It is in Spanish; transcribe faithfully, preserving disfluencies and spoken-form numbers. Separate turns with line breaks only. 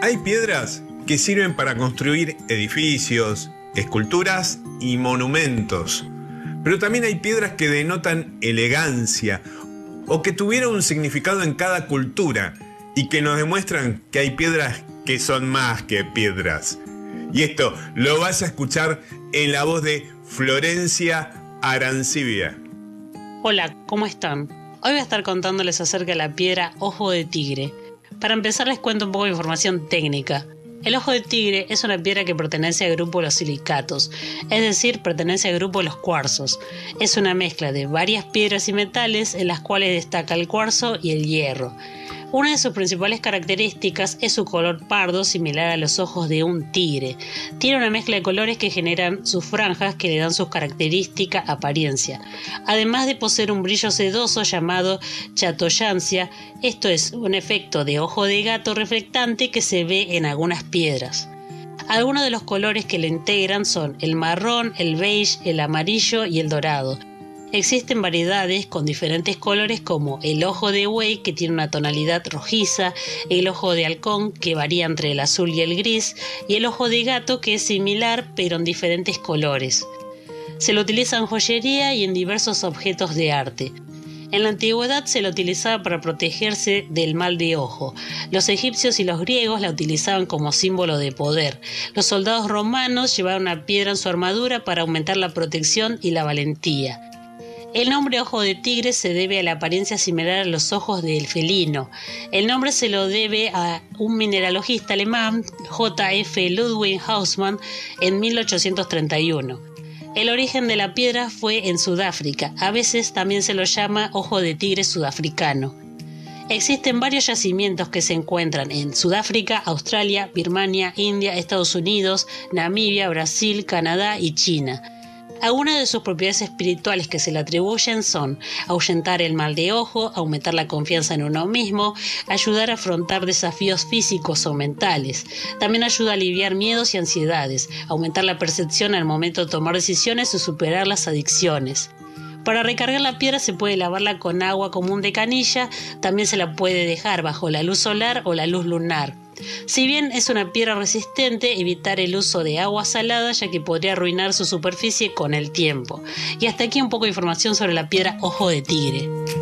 Hay piedras que sirven para construir edificios, esculturas y monumentos. Pero también hay piedras que denotan elegancia o que tuvieron un significado en cada cultura y que nos demuestran que hay piedras que son más que piedras. Y esto lo vas a escuchar en la voz de Florencia Arancibia.
Hola, ¿cómo están? Hoy voy a estar contándoles acerca de la piedra ojo de tigre. Para empezar les cuento un poco de información técnica. El ojo de tigre es una piedra que pertenece al grupo de los silicatos, es decir, pertenece al grupo de los cuarzos. Es una mezcla de varias piedras y metales en las cuales destaca el cuarzo y el hierro. Una de sus principales características es su color pardo similar a los ojos de un tigre. Tiene una mezcla de colores que generan sus franjas que le dan su característica apariencia. Además de poseer un brillo sedoso llamado chatoyancia, esto es un efecto de ojo de gato reflectante que se ve en algunas piedras. Algunos de los colores que le integran son el marrón, el beige, el amarillo y el dorado. Existen variedades con diferentes colores como el ojo de buey, que tiene una tonalidad rojiza, el ojo de halcón, que varía entre el azul y el gris, y el ojo de gato, que es similar pero en diferentes colores. Se lo utiliza en joyería y en diversos objetos de arte. En la antigüedad se la utilizaba para protegerse del mal de ojo. Los egipcios y los griegos la utilizaban como símbolo de poder. Los soldados romanos llevaban una piedra en su armadura para aumentar la protección y la valentía. El nombre ojo de tigre se debe a la apariencia similar a los ojos del felino. El nombre se lo debe a un mineralogista alemán, J F Ludwig Hausmann, en mil ochocientos treinta y uno. El origen de la piedra fue en Sudáfrica. A veces también se lo llama ojo de tigre sudafricano. Existen varios yacimientos que se encuentran en Sudáfrica, Australia, Birmania, India, Estados Unidos, Namibia, Brasil, Canadá y China. Algunas de sus propiedades espirituales que se le atribuyen son ahuyentar el mal de ojo, aumentar la confianza en uno mismo, ayudar a afrontar desafíos físicos o mentales. También ayuda a aliviar miedos y ansiedades, aumentar la percepción al momento de tomar decisiones o superar las adicciones. Para recargar la piedra se puede lavarla con agua común de canilla, también se la puede dejar bajo la luz solar o la luz lunar. Si bien es una piedra resistente, evitar el uso de agua salada ya que podría arruinar su superficie con el tiempo. Y hasta aquí un poco de información sobre la piedra ojo de tigre.